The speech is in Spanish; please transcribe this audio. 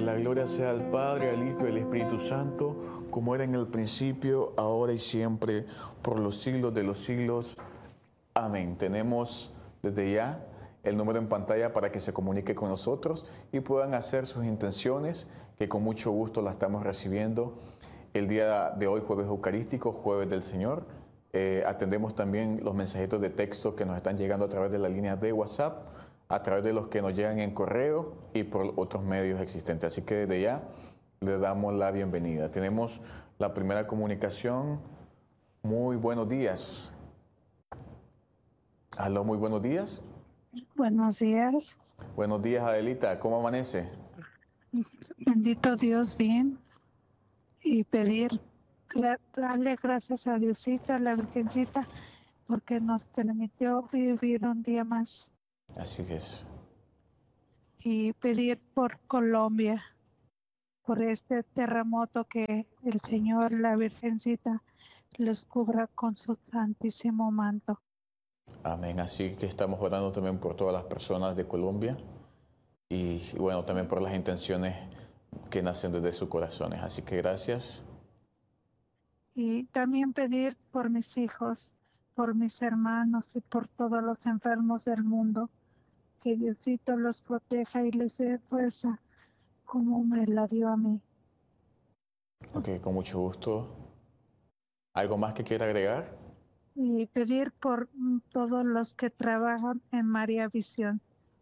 la gloria sea al Padre, al Hijo y al Espíritu Santo, como era en el principio, ahora y siempre, por los siglos de los siglos. Amén. Tenemos desde ya el número en pantalla para que se comunique con nosotros y puedan hacer sus intenciones, que con mucho gusto la estamos recibiendo. El día de hoy, jueves eucarístico, jueves del Señor, atendemos también los mensajitos de texto que nos están llegando a través de la línea de WhatsApp, a través de los que nos llegan en correo y por otros medios existentes. Así que desde ya le damos la bienvenida. Tenemos la primera comunicación. Muy buenos días. Aló, muy buenos días. Buenos días. Buenos días, Adelita. ¿Cómo amanece? Bendito Dios, bien. Y pedir, darle gracias a Diosito, a la Virgencita, porque nos permitió vivir un día más. Así es. Y pedir por Colombia, por este terremoto, que el Señor, la Virgencita, los cubra con su santísimo manto. Amén. Así que estamos orando también por todas las personas de Colombia y bueno, también por las intenciones que nacen desde sus corazones. Así que gracias. Y también pedir por mis hijos, por mis hermanos y por todos los enfermos del mundo, que Diosito los proteja y les dé fuerza como me la dio a mí. Ok, con mucho gusto. ¿Algo más que quiera agregar? Y pedir por todos los que trabajan en María Visión.